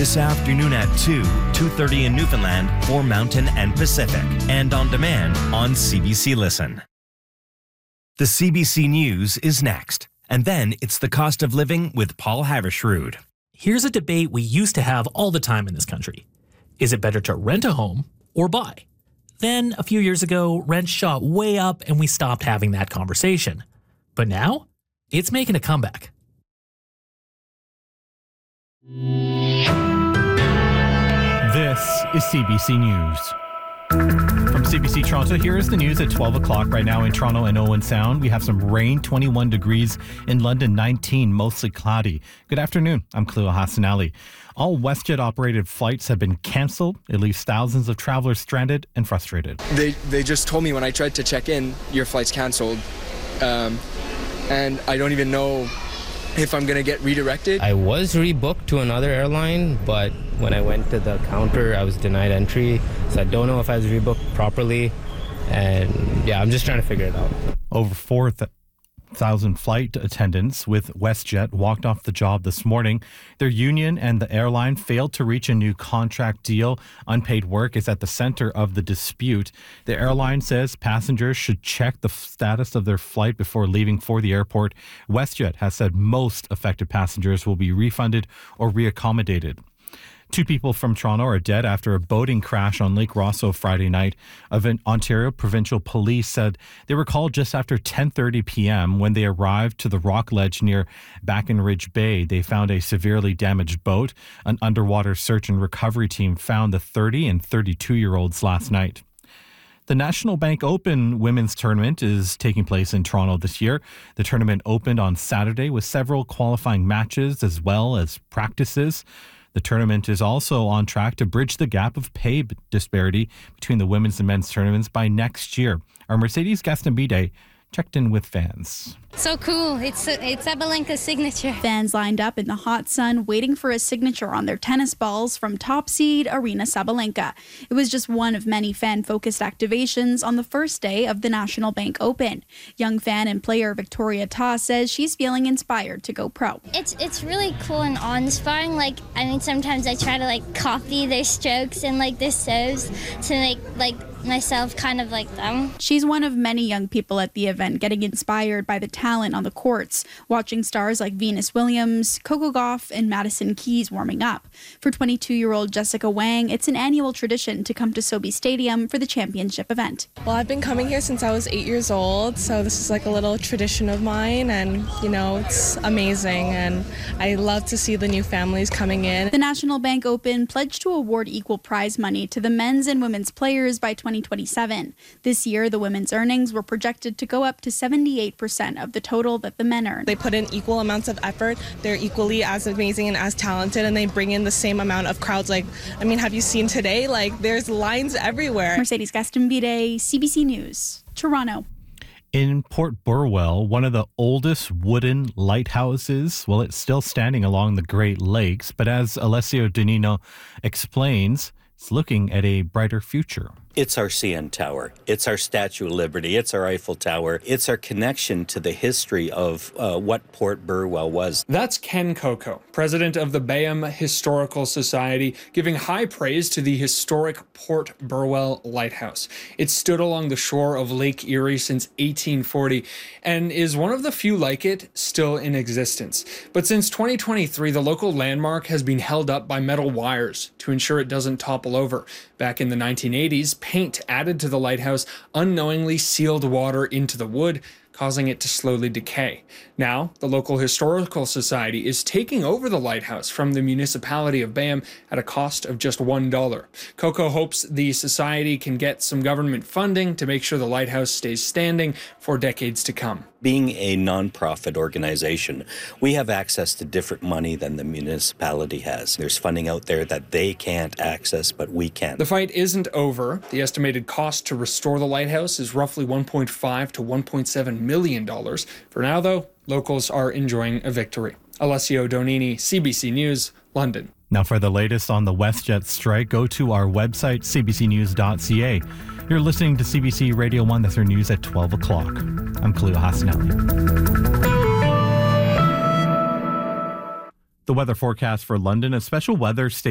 This afternoon at 2:30 in Newfoundland for Mountain and Pacific, and on demand on CBC Listen. The CBC News is next, and then it's the cost of living with Paul Havershrud. Here's a debate we used to have all the time in this country. Is it better to rent a home or buy? Then, a few years ago, rent shot way up and we stopped having that conversation. But now, it's making a comeback. This is CBC News. From CBC Toronto, here is the news at 12 o'clock right now in Toronto and Owen Sound. We have some rain, 21 degrees. In London, 19, mostly cloudy. Good afternoon. I'm Cleo Hassanali. All WestJet operated flights have been cancelled. It leaves thousands of travelers stranded and frustrated. They just told me when I tried to check in, your flight's cancelled. And I don't even know if I'm going to get redirected. I was rebooked to another airline, but when I went to the counter, I was denied entry. So I don't know if I was rebooked properly. And yeah, I'm just trying to figure it out. Over 4,000 flight attendants with WestJet walked off the job this morning. Their union and the airline failed to reach a new contract deal. Unpaid work is at the center of the dispute. The airline says passengers should check the status of their flight before leaving for the airport. WestJet has said most affected passengers will be refunded or reaccommodated. 2 people from Toronto are dead after a boating crash on Lake Rosso Friday night. Ontario Provincial Police said they were called just after 10:30 p.m. When they arrived to the rock ledge near Brackenridge Bay, they found a severely damaged boat. An underwater search and recovery team found the 30 and 32-year-olds last night. The National Bank Open Women's Tournament is taking place in Toronto this year. The tournament opened on Saturday with several qualifying matches as well as practices. The tournament is also on track to bridge the gap of pay disparity between the women's and men's tournaments by next year. Our Mercedes Gastambide checked in with fans. So cool. It's Sabalenka's signature. Fans lined up in the hot sun waiting for a signature on their tennis balls from top seed Aryna Sabalenka. It was just one of many fan-focused activations on the first day of the National Bank Open. Young fan and player Victoria Ta says she's feeling inspired to go pro. It's really cool and awe-inspiring. Sometimes I try to copy their strokes and their serves to make myself kind of like them. She's one of many young people at the event getting inspired by the talent on the courts, watching stars like Venus Williams, Coco Gauff, and Madison Keys warming up. For 22-year-old Jessica Wang, it's an annual tradition to come to Sobeys Stadium for the championship event. Well, I've been coming here since I was 8 years old, so this is a little tradition of mine, and it's amazing, and I love to see the new families coming in. The National Bank Open pledged to award equal prize money to the men's and women's players by 2027. This year, the women's earnings were projected to go up to 78% of the total that the men earn. They put in equal amounts of effort. They're equally as amazing and as talented, and they bring in the same amount of crowds. Have you seen today? There's lines everywhere. Mercedes Gastambide, CBC News, Toronto. In Port Burwell, one of the oldest wooden lighthouses, it's still standing along the Great Lakes, but as Alessio Donino explains, it's looking at a brighter future. It's our CN Tower. It's our Statue of Liberty. It's our Eiffel Tower. It's our connection to the history of what Port Burwell was. That's Ken Coco, president of the Bayham Historical Society, giving high praise to the historic Port Burwell Lighthouse. It stood along the shore of Lake Erie since 1840 and is one of the few like it still in existence. But since 2023, the local landmark has been held up by metal wires to ensure it doesn't topple over. Back in the 1980s, paint added to the lighthouse unknowingly sealed water into the wood, causing it to slowly decay. Now, the local historical society is taking over the lighthouse from the municipality of Bayham at a cost of just $1. Coco hopes the society can get some government funding to make sure the lighthouse stays standing for decades to come. Being a nonprofit organization, we have access to different money than the municipality has. There's funding out there that they can't access, but we can. The fight isn't over. The estimated cost to restore the lighthouse is roughly $1.5 to $1.7 million. For now, though, locals are enjoying a victory. Alessio Donini, CBC News, London. Now, for the latest on the WestJet strike, go to our website, cbcnews.ca. You're listening to CBC Radio 1. That's your news at 12 o'clock. I'm Khalil Hassanelli. The weather forecast for London, a special weather state